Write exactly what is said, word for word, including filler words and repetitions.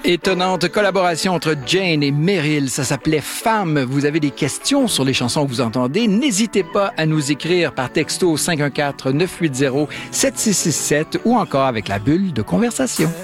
Étonnante collaboration entre Jane et Meryl, ça s'appelait Femme. Vous avez des questions sur les chansons que vous entendez, n'hésitez pas à nous écrire par texto cinq un quatre neuf huit zéro sept six six sept ou encore avec la bulle de conversation.